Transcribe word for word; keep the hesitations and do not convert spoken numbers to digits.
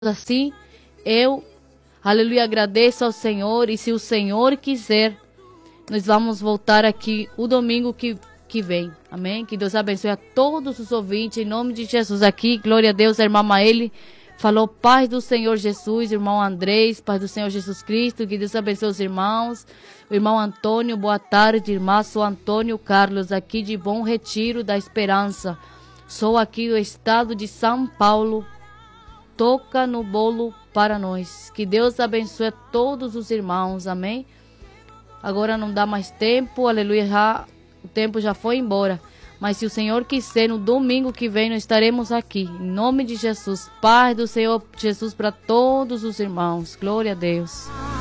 assim, eu, aleluia, agradeço ao Senhor, e se o Senhor quiser, nós vamos voltar aqui o domingo que, que vem, amém? Que Deus abençoe a todos os ouvintes, em nome de Jesus aqui, glória a Deus. A irmã Maeli falou, paz do Senhor Jesus, irmão Andrés, paz do Senhor Jesus Cristo, que Deus abençoe os irmãos. O irmão Antônio, boa tarde, irmã, sou Antônio Carlos, aqui de Bom Retiro da Esperança, sou aqui do estado de São Paulo. Toca no bolo para nós. Que Deus abençoe a todos os irmãos, amém? Agora não dá mais tempo, aleluia, já, o tempo já foi embora. Mas se o Senhor quiser, no domingo que vem nós estaremos aqui. Em nome de Jesus, paz do Senhor Jesus para todos os irmãos. Glória a Deus.